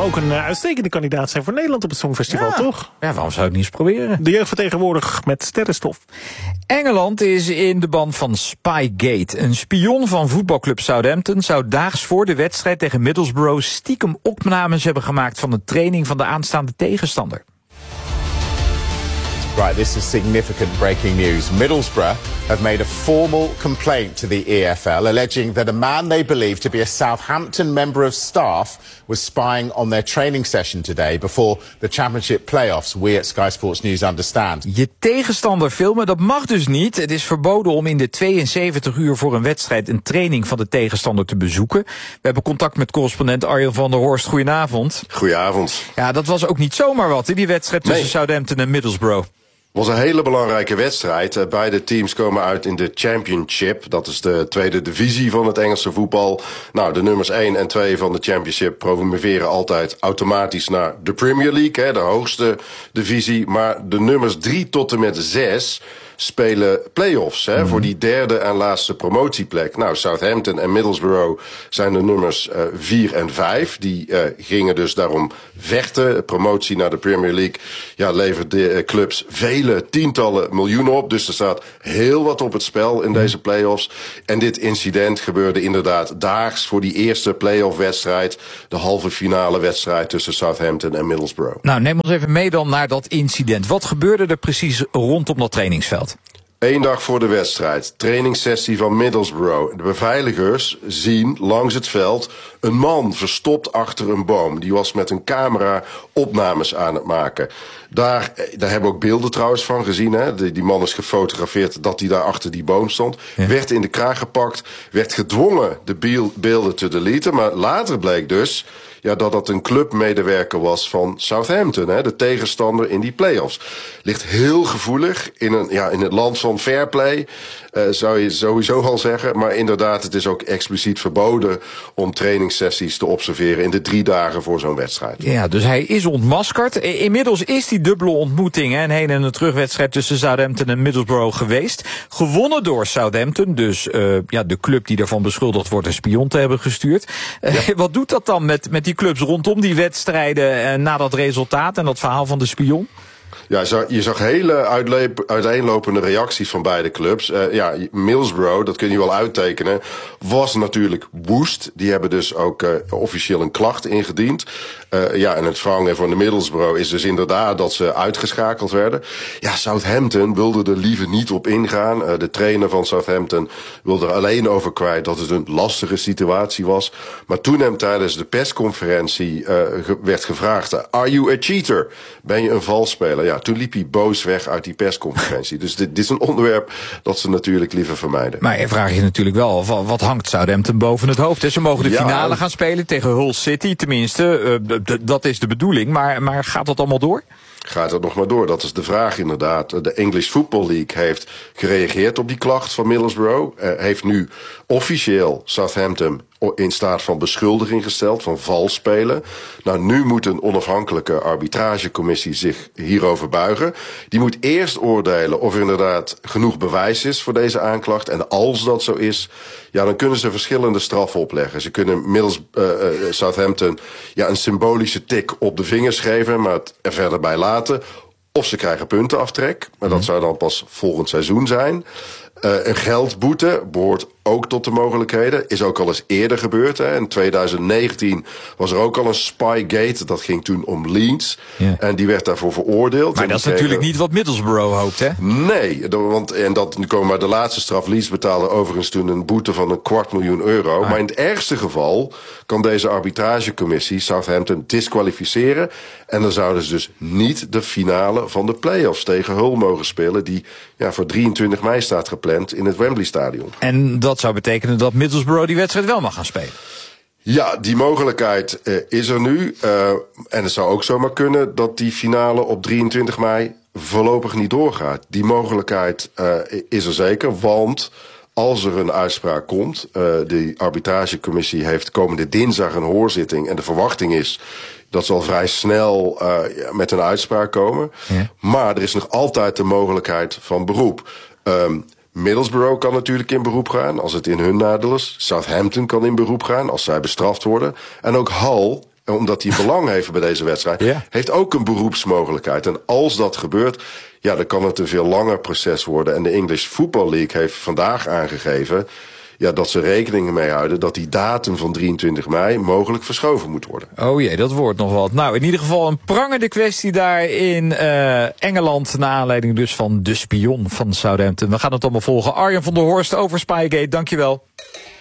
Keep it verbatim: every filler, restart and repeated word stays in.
ook een uh, uitstekende kandidaat zijn voor Nederland op het Songfestival, ja. toch? Ja, waarom zou je het niet eens proberen? De jeugd vertegenwoordigd met sterrenstof. Engeland is in de band van Spygate. Een spion van voetbalclub Southampton zou daags voor de wedstrijd tegen Middlesbrough stiekem opnames hebben gemaakt van de training van de aanstaande tegenstander. Right, this is significant breaking news. Middlesbrough have made a formal complaint to the E F L, alleging that a man they believe to be a Southampton member of staff was spying on their training session today before the Championship playoffs, we at Sky Sports News understand. Je tegenstander filmen, dat mag dus niet. Het is verboden om in de tweeënzeventig uur voor een wedstrijd een training van de tegenstander te bezoeken. We hebben contact met correspondent Arjen van der Horst. Goedenavond. Goedenavond. Ja, dat was ook niet zomaar wat, die wedstrijd tussen nee. Southampton en Middlesbrough. Het was een hele belangrijke wedstrijd. Beide teams komen uit in de Championship. Dat is de tweede divisie van het Engelse voetbal. Nou, de nummers één en twee van de Championship promoveren altijd automatisch naar de Premier League, de hoogste divisie. Maar de nummers drie tot en met zes spelen play-offs hè, mm. voor die derde en laatste promotieplek. Nou, Southampton en Middlesbrough zijn de nummers uh, vier en vijf. Die uh, gingen dus daarom vechten. Promotie naar de Premier League ja, levert de uh, clubs vele tientallen miljoenen op. Dus er staat heel wat op het spel in mm. deze play-offs. En dit incident gebeurde inderdaad daags voor die eerste play-off wedstrijd. De halve finale wedstrijd tussen Southampton en Middlesbrough. Nou, neem ons even mee dan naar dat incident. Wat gebeurde er precies rondom dat trainingsveld? Eén dag voor de wedstrijd, trainingssessie van Middlesbrough. De beveiligers zien langs het veld een man verstopt achter een boom. Die was met een camera opnames aan het maken. Daar, daar hebben we ook beelden trouwens van gezien. Hè? Die, die man is gefotografeerd dat hij daar achter die boom stond. Ja. Werd in de kraag gepakt, werd gedwongen de beelden te deleten. Maar later bleek dus ja, dat dat een clubmedewerker was van Southampton, hè, de tegenstander in die play-offs. Ligt heel gevoelig in, een, ja, in het land van fair play, uh, zou je sowieso al zeggen. Maar inderdaad, het is ook expliciet verboden om trainingssessies te observeren in de drie dagen voor zo'n wedstrijd. Ja, dus hij is ontmaskerd. Inmiddels is die dubbele ontmoeting, hè, een heen- en een terugwedstrijd tussen Southampton en Middlesbrough geweest. Gewonnen door Southampton, dus uh, ja, de club die ervan beschuldigd wordt een spion te hebben gestuurd. Uh, ja. Wat doet dat dan met, met die clubs rondom die wedstrijden uh, na dat resultaat en dat verhaal van de spion? Ja, je zag hele uiteenlopende reacties van beide clubs. Uh, ja, Middlesbrough, dat kun je wel uittekenen, was natuurlijk woest. Die hebben dus ook uh, officieel een klacht ingediend. Uh, ja, en het vangen van de Middlesbrough is dus inderdaad dat ze uitgeschakeld werden. Ja, Southampton wilde er liever niet op ingaan. Uh, de trainer van Southampton wilde er alleen over kwijt dat het een lastige situatie was. Maar toen hem tijdens de persconferentie uh, ge- werd gevraagd: Are you a cheater? Ben je een valsspeler? Ja, toen liep hij boos weg uit die persconferentie. Dus dit, dit is een onderwerp dat ze natuurlijk liever vermijden. Maar je vraagt je natuurlijk wel af, wat hangt Southampton boven het hoofd? Ze mogen de ja, finale gaan spelen tegen Hull City, tenminste. Uh, d- d- dat is de bedoeling, maar, maar gaat dat allemaal door? Gaat het nog maar door? Dat is de vraag inderdaad. De English Football League heeft gereageerd op die klacht van Middlesbrough. Uh, heeft nu officieel Southampton in staat van beschuldiging gesteld, van vals spelen. Nou, nu moet een onafhankelijke arbitragecommissie zich hierover buigen. Die moet eerst oordelen of er inderdaad genoeg bewijs is voor deze aanklacht. En als dat zo is, ja, dan kunnen ze verschillende straffen opleggen. Ze kunnen middels uh, uh, Southampton ja, een symbolische tik op de vingers geven, maar het er verder bij laten. Of ze krijgen puntenaftrek, maar dat zou dan pas volgend seizoen zijn. Uh, een geldboete behoort ook tot de mogelijkheden. Is ook al eens eerder gebeurd. Hè. In twintig negentien was er ook al een Spygate. Dat ging toen om Leeds. Ja. En die werd daarvoor veroordeeld. Maar dat is natuurlijk kregen... niet wat Middlesbrough hoopt, hè? Nee, want, en dat, nu komen we de laatste straf. Leeds betaalde overigens toen een boete van een kwart miljoen euro. Ah. Maar in het ergste geval kan deze arbitragecommissie Southampton disqualificeren. En dan zouden ze dus niet de finale van de play-offs tegen Hull mogen spelen. Die ja, voor drieëntwintig mei staat gepland in het Wembley Stadion. En dat zou betekenen dat Middlesbrough die wedstrijd wel mag gaan spelen. Ja, die mogelijkheid uh, is er nu. Uh, en het zou ook zomaar kunnen dat die finale op drieëntwintig mei voorlopig niet doorgaat. Die mogelijkheid uh, is er zeker, want als er een uitspraak komt, uh, de arbitragecommissie heeft komende dinsdag een hoorzitting en de verwachting is dat zal vrij snel uh, met een uitspraak komen. Ja. Maar er is nog altijd de mogelijkheid van beroep. Um, Middlesbrough kan natuurlijk in beroep gaan als het in hun nadeel is. Southampton kan in beroep gaan als zij bestraft worden. En ook Hull omdat hij belang heeft bij deze wedstrijd, Ja. heeft ook een beroepsmogelijkheid. En als dat gebeurt, ja, dan kan het een veel langer proces worden. En de English Football League heeft vandaag aangegeven, ja, dat ze rekening mee houden dat die datum van drieëntwintig mei mogelijk verschoven moet worden. Oh jee, dat wordt nog wat. Nou, in ieder geval een prangende kwestie daar in uh, Engeland, naar aanleiding dus van de spion van Southampton. We gaan het allemaal volgen. Arjen van der Horst over Spygate, dankjewel.